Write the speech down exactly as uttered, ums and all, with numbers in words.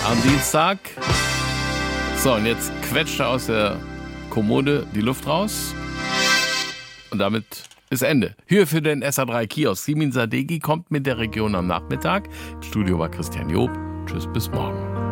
am Dienstag. So, und jetzt quetscht er aus der Kommode die Luft raus. Und damit ist Ende. Hier für den S A drei Kiosk. Simin Sadeghi kommt mit der Region am Nachmittag. Im Studio war Christian Job. Tschüss, bis morgen.